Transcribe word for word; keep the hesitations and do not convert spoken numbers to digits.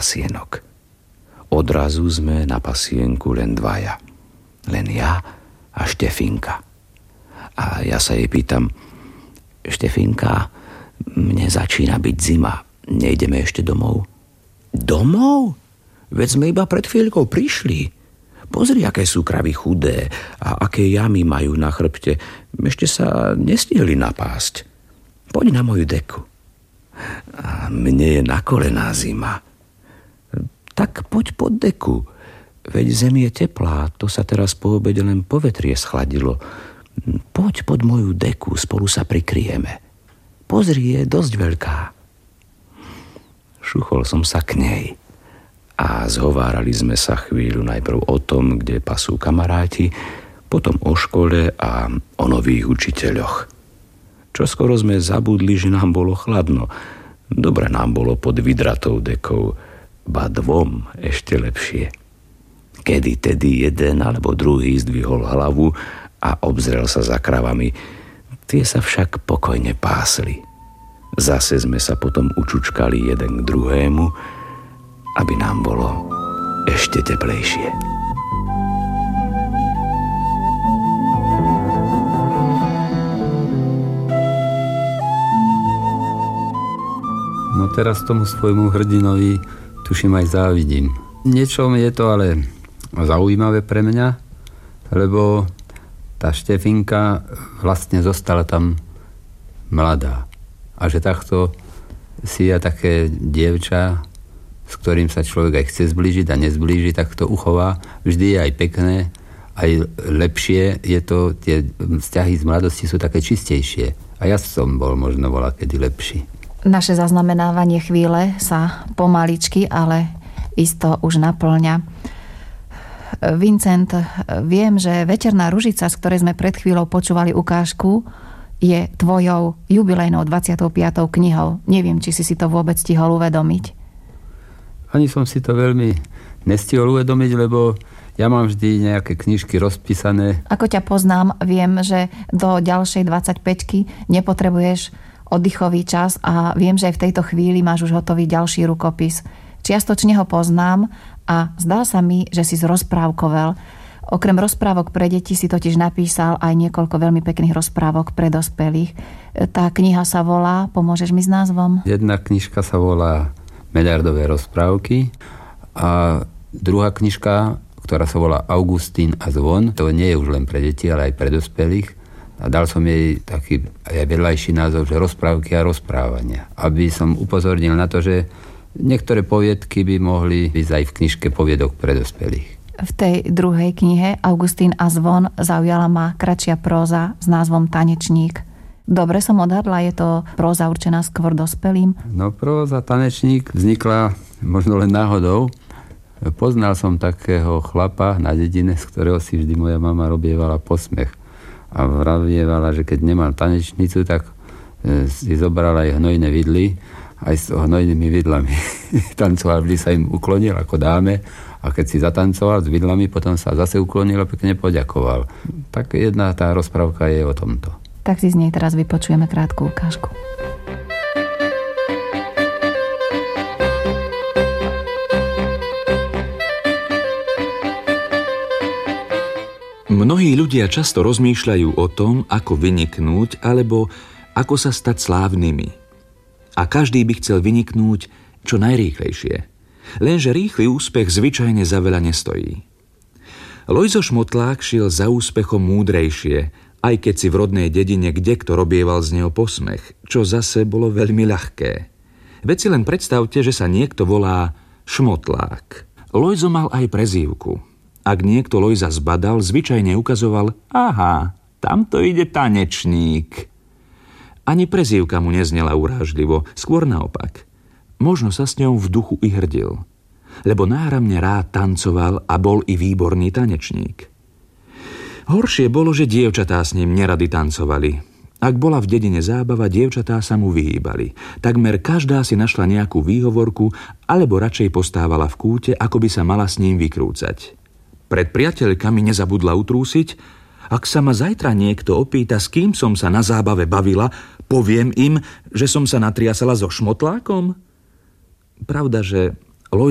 pasienok. Odrazu sme na pasienku len dvaja. Len ja a Štefinka. A ja sa jej pýtam: Štefinka, mne začína byť zima. Nejdeme ešte domov? Domov? Veď sme iba pred chvíľkou prišli. Pozri, aké sú kravy chudé a aké jamy majú na chrbte. Ešte sa nestihli napásť. Poď na moju deku. A mne je na kolená zima. Tak poď pod deku. Veď zem je teplá, to sa teraz po obede len povetrie schladilo. Poď pod moju deku, spolu sa prikryjeme. Pozri, je dosť veľká. Šuchol som sa k nej a zhovárali sme sa chvíľu najprv o tom, kde pasú kamaráti, potom o škole a o nových učiteľoch. Čoskoro sme zabudli, že nám bolo chladno. Dobre nám bolo pod vydratou dekou, ba dvom ešte lepšie. Kedy tedy jeden alebo druhý zdvihol hlavu a obzrel sa za kravami. Tie sa však pokojne pásli. Zase sme sa potom učučkali jeden k druhému, aby nám bolo ešte teplejšie. No teraz tomu svojmu hrdinovi tuším aj závidím. Niečom je to ale zaujímavé pre mňa, lebo tá Štefinka vlastne zostala tam mladá. A že takto si ja také dievča, s ktorým sa človek aj chce zblížiť a nezblíži, tak to uchová. Vždy je aj pekné, aj lepšie je to, tie vzťahy z mladosti sú také čistejšie. A ja som bol možno voľakedy lepší. Naše zaznamenávanie chvíle sa pomaličky, ale isto už naplňa. Vincent, viem, že Večerná ružica, z ktorej sme pred chvíľou počúvali ukážku, je tvojou jubilejnou dvadsiatou piatou knihou. Neviem, či si si to vôbec stihol uvedomiť. Ani som si to veľmi nestihol uvedomiť, lebo ja mám vždy nejaké knižky rozpísané. Ako ťa poznám, viem, že do ďalšej dvadsaťpäťky nepotrebuješ oddychový čas a viem, že aj v tejto chvíli máš už hotový ďalší rukopis. Čiastočne ho poznám a zdá sa mi, že si zrozprávkovel. Okrem rozprávok pre deti si totiž napísal aj niekoľko veľmi pekných rozprávok pre dospelých. Tá kniha sa volá, pomôžeš mi s názvom? Jedna knižka sa volá Medardové rozprávky a druhá knižka, ktorá sa volá Augustín a zvon, to nie je už len pre deti, ale aj pre dospelých. A dal som jej taký aj vedľajší názov, že rozprávky a rozprávania. Aby som upozornil na to, že niektoré poviedky by mohli byť aj v knižke poviedok pre dospelých. V tej druhej knihe Augustín a zvon zaujala ma kratšia próza s názvom Tanečník. Dobre som odhadla, je to próza určená skôr dospelým? No próza Tanečník vznikla možno len náhodou. Poznal som takého chlapa na dedine, z ktorého si vždy moja mama robievala posmech. A vravievala, že keď nemal tanečnicu, tak si zobral aj hnojné vidly, aj s hnojnými vidlami. Tancoval, vždy sa im uklonil ako dáme a keď si zatancoval s vidlami, potom sa zase uklonil a pekne poďakoval. Tak jedna tá rozprávka je o tomto. Tak si z nej teraz vypočujeme krátku ukážku. Mnohí ľudia často rozmýšľajú o tom, ako vyniknúť alebo ako sa stať slávnymi. A každý by chcel vyniknúť čo najrýchlejšie. Lenže rýchly úspech zvyčajne za veľa nestojí. Lojzo Šmotlák šiel za úspechom múdrejšie, aj keď si v rodnej dedine kdekto robieval z neho posmech, čo zase bolo veľmi ľahké. Veď si len predstavte, že sa niekto volá Šmotlák. Lojzo mal aj prezývku. Ak niekto Lojza zbadal, zvyčajne ukazoval: aha, tamto ide tanečník. Ani prezývka mu neznela urážlivo, skôr naopak. Možno sa s ňou v duchu i hrdil, lebo náramne rád tancoval a bol i výborný tanečník. Horšie bolo, že dievčatá s ním nerady tancovali. Ak bola v dedine zábava, dievčatá sa mu vyhýbali. Takmer každá si našla nejakú výhovorku, alebo radšej postávala v kúte, ako by sa mala s ním vykrúcať. Pred priateľkami nezabudla utrúsiť: ak sa ma zajtra niekto opýta, s kým som sa na zábave bavila, poviem im, že som sa natriasala so Šmotlákom? Pravda, že